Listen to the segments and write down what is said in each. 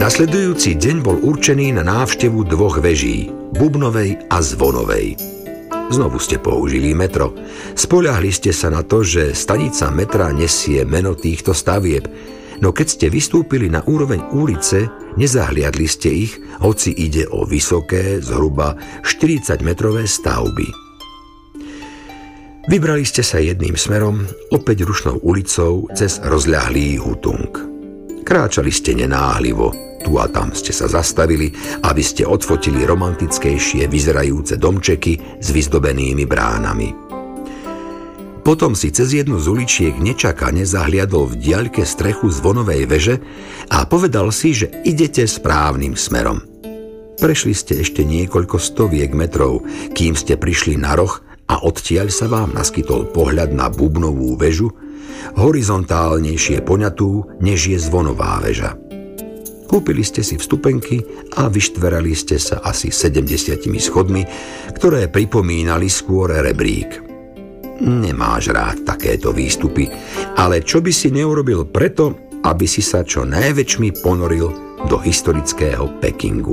Nasledujúci deň bol určený na návštevu dvoch veží, Bubnovej a Zvonovej. Znovu ste použili metro. Spoľahli ste sa na to, že stanica metra nesie meno týchto stavieb, no keď ste vystúpili na úroveň ulice, nezahliadli ste ich, hoci ide o vysoké, zhruba 40-metrové stavby. Vybrali ste sa jedným smerom, opäť rušnou ulicou, cez rozľahlý Hutung. Kráčali ste nenáhlivo, tu a tam ste sa zastavili, aby ste odfotili romantickejšie vyzerajúce domčeky s vyzdobenými bránami. Potom si cez jednu z uličiek nečakane zahliadol v diaľke strechu Zvonovej veže a povedal si, že idete správnym smerom. Prešli ste ešte niekoľko stoviek metrov, kým ste prišli na roh a odtiaľ sa vám naskytol pohľad na Bubnovú väžu, horizontálnejšie poňatú, než je Zvonová väža. Kúpili ste si vstupenky a vyštverali ste sa asi 70 schodmi, ktoré pripomínali skôr rebrík. Nemáš rád takéto výstupy, ale čo by si neurobil preto, aby si sa čo najväčšmi ponoril do historického Pekingu.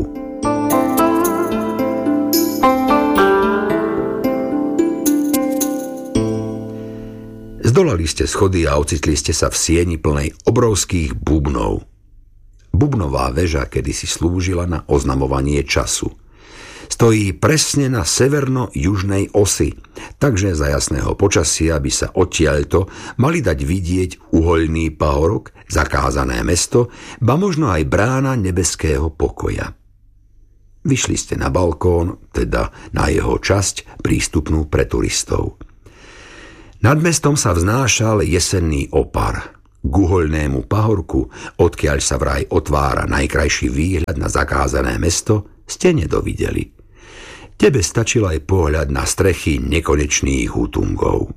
Zdolali ste schody a ocitli ste sa v sieni plnej obrovských bubnov. Bubnová väža kedysi slúžila na oznamovanie času. Stojí presne na severno-južnej osi, takže za jasného počasia by sa odtiaľto mali dať vidieť uhoľný pahorok, zakázané mesto, ba možno aj brána nebeského pokoja. Vyšli ste na balkón, teda na jeho časť prístupnú pre turistov. Nad mestom sa vznášal jesenný opar. K uhoľnému pahorku, odkiaľ sa vraj otvára najkrajší výhľad na zakázané mesto, ste nedovideli. Tebe stačil aj pohľad na strechy nekonečných Hutungov.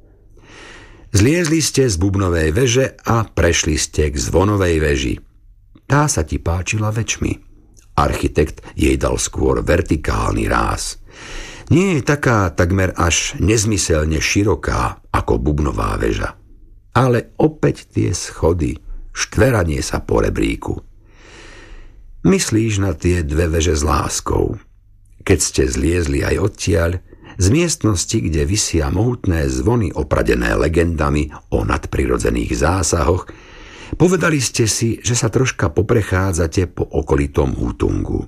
Zliezli ste z Bubnovej veže a prešli ste k Zvonovej veži. Tá sa ti páčila väčšmi. Architekt jej dal skôr vertikálny ráz. Nie je taká takmer až nezmyselne široká ako Bubnová väža. Ale opäť tie schody, štveranie sa po rebríku. Myslíš na tie dve veže s láskou. Keď ste zliezli aj odtiaľ, z miestnosti, kde visia mohutné zvony opradené legendami o nadprirodzených zásahoch, povedali ste si, že sa troška poprechádzate po okolitom Hutungu.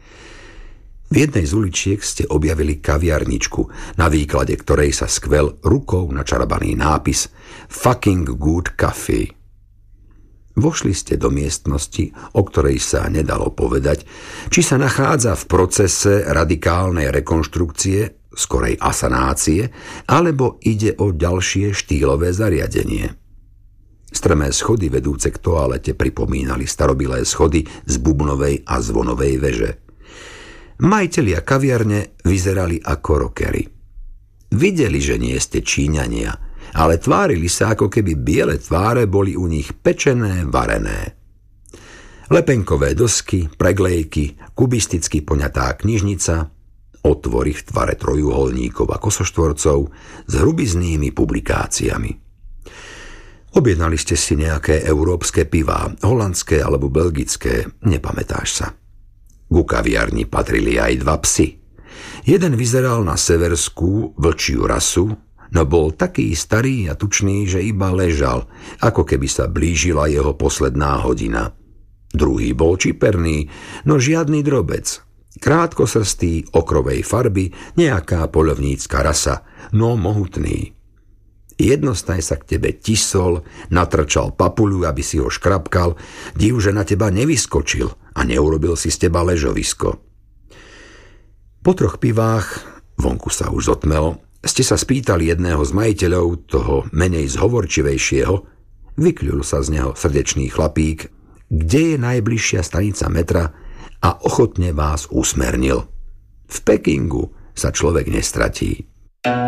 V jednej z uličiek ste objavili kaviarničku, na výklade ktorej sa skvel rukou načarabaný nápis Fucking Good Coffee. Vošli ste do miestnosti, o ktorej sa nedalo povedať, či sa nachádza v procese radikálnej rekonštrukcie, skorej asanácie, alebo ide o ďalšie štýlové zariadenie. Strmé schody vedúce k toalete pripomínali starobilé schody z Bubnovej a Zvonovej veže. Majitelia kaviarne vyzerali ako rockery. Videli, že nie ste Číňania, ale tvárili sa, ako keby biele tváre boli u nich pečené, varené. Lepenkové dosky, preglejky, kubisticky poňatá knižnica, otvory v tvare trojuholníkov a kosoštvorcov s hrubiznými publikáciami. Objednali ste si nejaké európske pivá, holandské alebo belgické, nepamätáš sa. Ku kaviarni patrili aj dva psi. Jeden vyzeral na severskú vlčiu rasu, no bol taký starý a tučný, že iba ležal, ako keby sa blížila jeho posledná hodina. Druhý bol čiperný, no žiadny drobec. Krátkosrstý, okrovej farby, nejaká poľovnícka rasa, no mohutný. Jednostaj sa k tebe tisol, natrčal papuľu, aby si ho škrapkal, div, že na teba nevyskočil a neurobil si z teba ležovisko. Po 3 pivách, vonku sa už zotmelo, ste sa spýtali jedného z majiteľov, toho menej zhovorčivejšieho, vykľul sa z neho srdečný chlapík, kde je najbližšia stanica metra a ochotne vás usmernil. V Pekingu sa človek nestratí.